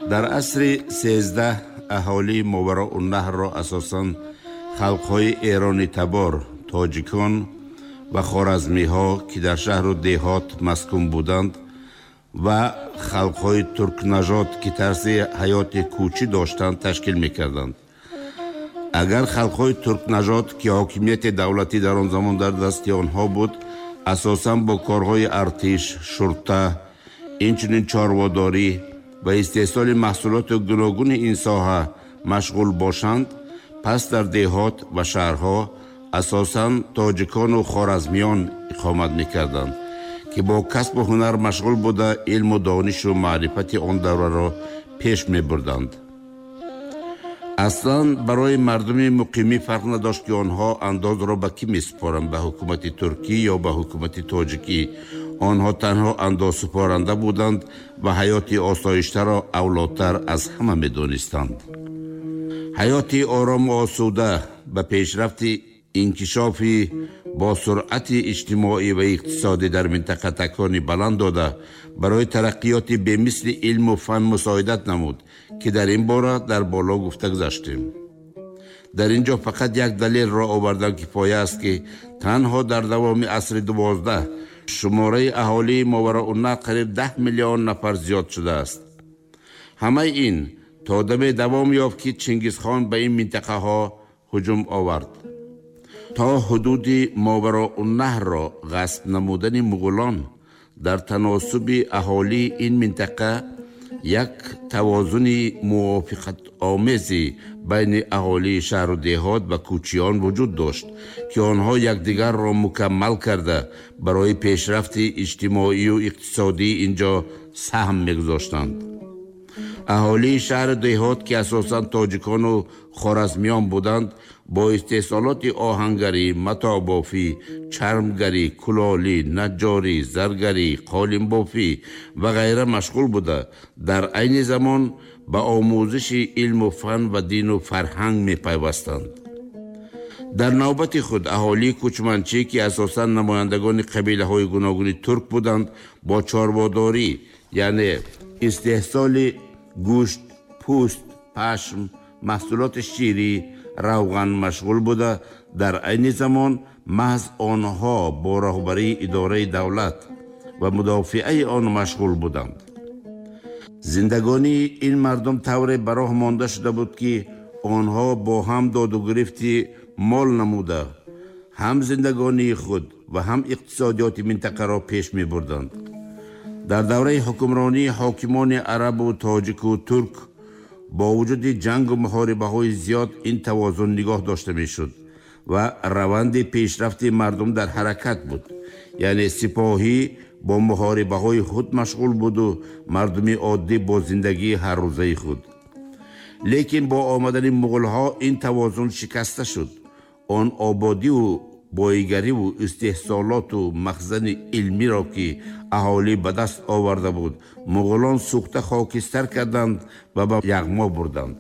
дар асри 13 аҳолии Мовароуннаҳрро асосан халқҳои Эрони Табор, тоҷикон ва хоразмиҳо, ки дар шаҳру деҳот маскун буданд, ва халқҳои туркнажод, ки тарзи ҳаёти кӯчӣ доштанд, ташкил мекарданд. агар халқҳои туркнажод, ки ҳокимияти давлатӣ дар он замон дар дасти онҳо буд, асосан бо корҳои артиш, шурта, инчунин чорводорӣ ва истеҳсоли маҳсулоти гуногуни ин соҳа машғул бошанд, пас дар деҳот ва шаҳрҳо асосан тоҷикону хоразмиён иқомат мекарданд, ки бо касбу ҳунар машғул буда илму донишу маърифати он давраро пеш мебурданд. аслан барои мардуми муқимӣ фарқ надошт, ки онҳо андозро ба кӣ месупоранд, ба ҳукумати туркӣ ё ба ҳукумати тоҷикӣ. онҳо танҳо андозсупоранда буданд ва ҳаёти осоиштаро авлодтар аз ҳама медонистанд. ҳаёти орому осуда ба пешрафти инкишофи бо суръати иҷтимоӣ ва иқтисодӣ дар минтақа такони баланд дода, барои тараққиёти бемисли илму фан мусоидат намуд, ки дар ин бора дар боло гуфта гузаштем. дар ин ҷо фақат як далелро овардан кифоя аст, ки танҳо дар давоми асри 12 шумораи аҳолии Мовароуннаҳр қариб 10 миллион нафар зиёд шудааст. ҳамаи ин то даме давом ёфт, ки Чингизхон ба ин минтақаҳо ҳуҷум овард. то ҳудуди Мовароуннаҳрро ғасб намудани муғулон дар таносуби аҳолии ин минтақа як тавозуни мувофиқатомези байни аҳолии шаҳру деҳот ва кӯчиён вуҷуд дошт, ки онҳо якдигарро мукаммал карда барои пешрафти иҷтимоию иқтисодии ин ҷо саҳм мегузоштанд. аҳолии шаҳри деҳот, ки асосан тоҷикону хоразмиён буданд, бо истеҳсолоти оҳангарӣ, матоъбофӣ, чармгарӣ, кулолӣ, наҷҷорӣ, заргарӣ, қолинбофӣ ва ғайра машғул буда, дар айни замон ба омӯзиши илму фан ва дину фарҳанг мепайвастанд. дар навбати худ аҳолии кӯчманчӣ, ки асосан намояндагони қабилаҳои гуногуни турк буданд, бо чорводорӣ, яъне истеҳсоли гӯшт, пӯст, пашм, маҳсулоти ширӣ, равған машғул буда, дар айни замон маҳз онҳо бо раҳбарии идораи давлат ва мудофиаи он машғул буданд. зиндагонии ин мардум тавре ба роҳ монда шуда буд, ки онҳо бо ҳам додугирифти мол намуда, ҳам зиндагонии худ ва ҳам иқтисодиёти минтақаро пеш мебурданд. дар давраи ҳукмронии ҳокимони арабу тоҷику турк бо вуҷуди ҷангу муҳорибаҳои зиёд ин тавозун нигоҳ дошта мешуд ва раванди пешрафти мардум дар ҳаракат буд, яъне сипоҳӣ бо муҳорибаҳои худ машғул буду мардуми оддӣ бо зиндагии ҳаррӯзаи худ. лекин бо омадани муғулҳо ин тавозун шикаста шуд. он ободиву боигариву истеҳсолоту махзани илмиро, ки аҳолӣ ба даст оварда буд, муғулон сӯхта хокистар карданд ва ба яғмо бурданд.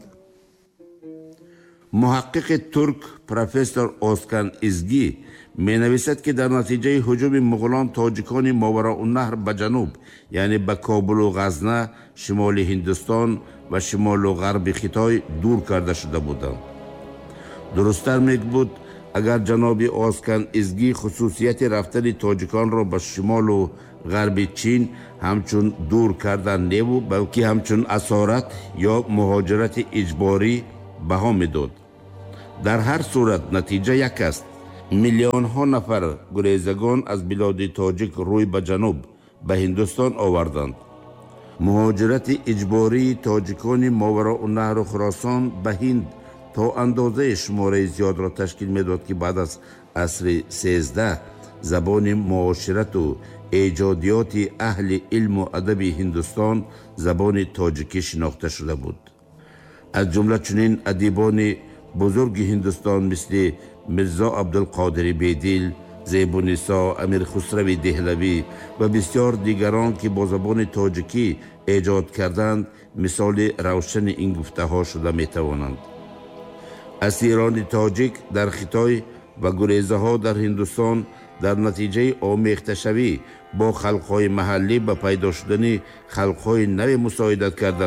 муҳаққиқи турк профессор Оскан Изги менависад, ки дар натиҷаи ҳуҷуми муғулон тоҷикони Мовароуннаҳр ба ҷануб, яъне ба Кобулу Ғазна, шимоли Ҳиндустон ва шимолу ғарби Хитой дур карда шуда буданд. дурусттар мегуд, агар ҷаноби Оскан Изги хусусияти рафтани тоҷиконро ба шимолу ғарби Чин ҳамчун дур кардан небу, балки ҳамчун асорат ё муҳоҷирати иҷборӣ баҳо медод. дар ҳар сурат натиҷа як аст. миллионҳо нафар гурезагон аз билоди тоҷик рӯй ба ҷануб, ба Ҳиндустон оварданд. муҳоҷирати иҷбории тоҷикони Мовароуннаҳру Хуросон ба Ҳинд то андозаи шумораи зиёдро ташкил медод, ки баъд аз асри 13 забони муоширату эҷодиёти аҳли илму адаби Ҳиндустон забони тоҷикӣ шинохта шуда буд. аз ҷумла чунин адибони бузурги Ҳиндустон мисли Мирзо Абдулқодири Бедил, Зебунисо, Амир Хусрави Деҳлавӣ ва бисёр дигарон, ки бо забони тоҷикӣ эҷод карданд, мисоли равшани ин гуфтаҳо шуда метавонанд. асирони тоҷик дар Хитой ва гурезаҳо дар Ҳиндустон дар натиҷаи омехташавӣ бо халқҳои маҳаллӣ ба пайдо шудани халқҳои наве мусоидат карданд,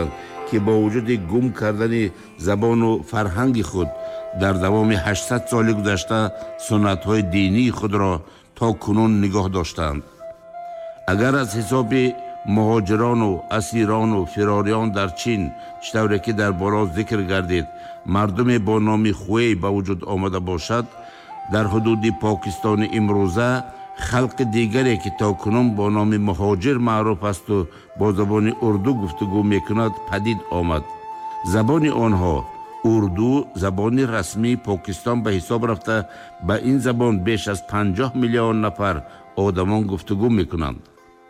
که با وجود گم کردن زبان و فرهنگ خود در دوام 800 سال گذشته سنت‌های دینی خود را تا کنون نگاه داشتند. اگر از حساب مهاجران و اسیران و فراریان در چین چطوری که در بالا ذکر گردید مردم با نام خوی به وجود آمده باشد، در حدود پاکستان امروزه خلق دیگری که تا کنون با نام مهاجر معروف است و با زبان اردو گفتگو میکند پدید آمد. زبان آنها اردو زبان رسمی پاکستان به حساب رفته. به این زبان بیش از 50 میلیون نفر آدمان گفتگو میکنند.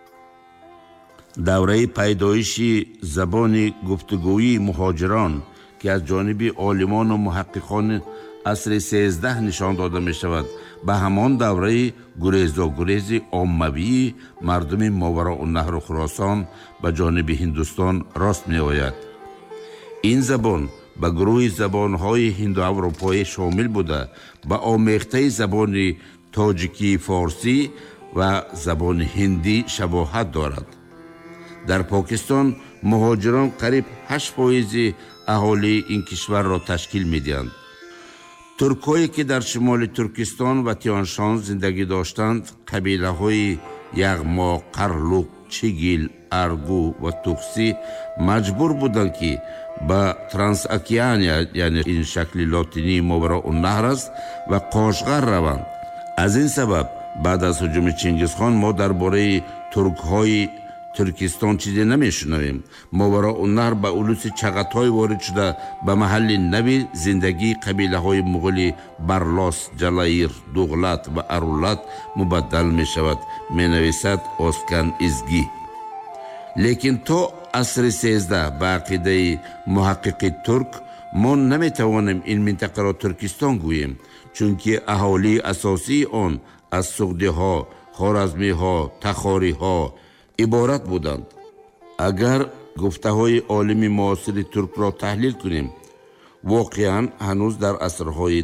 دوره پیدایش زبان گفتگویی مهاجران که از جانب عالمان و محققان عصر 13 نشان داده می شود، به همان دوره گریز عاموی مردم ماوراءالنهر و خراسان به جانب هندوستان راست می آید. این زبان به گروه زبانهای هندو اروپایی شامل بوده، به آمیخته زبان تاجیکی فارسی و زبان هندی شباهت دارد. در پاکستان مهاجران قریب 8% اهالی این کشور را تشکیل می دهند. ترکایی که در شمال ترکستان و تیانشان زندگی داشتند، قبیله های یغما، قرلوق، چگیل، ارگو و توکسی مجبور بودند که به ترانساکیانیا، یعنی این شکل لاتینی ماوراءالنهر است، و قاشغر روند. از این سبب بعد از هجوم چنگیزخان ما درباره ترک های ترکستان چیزی نمیشنویم. ماوراءالنهر به علوس چغتای وارد شده به محل نوی زندگی قبیله های مغولی برلاس، جلایر، دوغلت و ارولت مبدل می شود، می نویسد اسکن ازگی. لیکن تا عصر 13 به عقیده محقق ترک ما نمی توانیم این منطقه را ترکستان گوییم، چون که اهالی اساسی آن از سغدی ها، خوارزمی ها، تخاری ها عبارت بودند. اگر گفته های عالم معاصر ترک را تحلیل کنیم، واقعا هنوز در عصرهای 10-12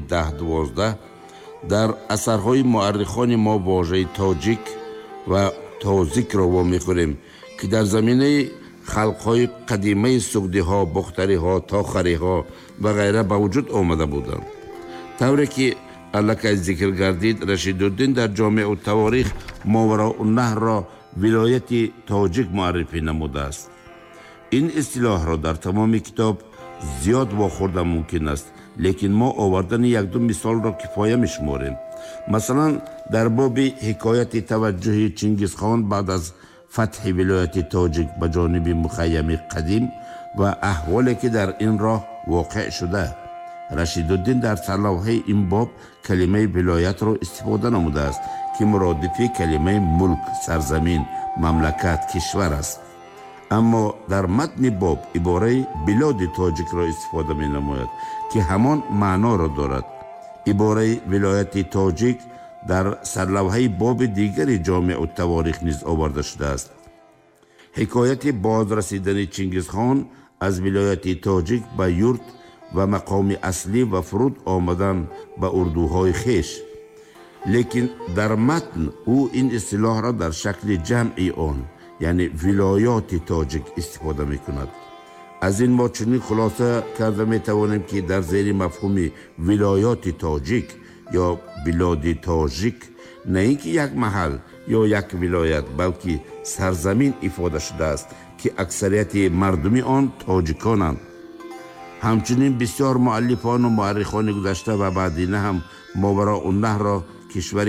در اثرهای مورخان ما واژه تاجیک و تازیک را وامی خوریم که در زمینه خلقهای قدیمه سغدی ها، بختری ها، تاخری ها و غیره به وجود آمده بودند. طوری که علاکه ذکر گردید، رشیدالدین در جامع التواریخ ماوراءالنهر را ولایت تاجیک معرفی نموده است. این اصطلاح را در تمام کتاب زیاد واخورده ممکن است، لیکن ما آوردن 1-2 مثال را کفایه میشماریم. مثلا در باب حکایت توجه چنگیزخان بعد از فتح ولایت تاجیک به جانب مخیم قدیم و احوالی که در این راه واقع شده، رشیدالدین در سرلوحه این باب کلمه ولایت را استفاده نموده است که مرادف کلمه ملک، سرزمین، مملکت، کشور است. اما در متن باب عباره بلاد تاجیک را استفاده می نماید که همان معنا را دارد. عباره ولایت تاجیک در سرلوحه باب دیگر جامع التواریخ نیز آورده شده است. حکایت بازرسیدن چنگیزخان از ولایت تاجیک به یورت و مقام اصلی و فرود آمدن به اردوهای خیش. لیکن در متن او این اصطلاح را در شکل جمعی آن، یعنی ولایات تاجیک استفاده می کند. از این ما چنین خلاصه کرده می توانیم که در زیر مفهوم ولایات تاجیک یا بلاد تاجیک نه اینکه یک محل یا یک ولایت بلکه سرزمین افاده شده است که اکثریت مردمی آن تاجیکانند. همچنین بسیار مؤلفان و مورخان گذشته و بعدینه هم ماوراءالنهر را کشور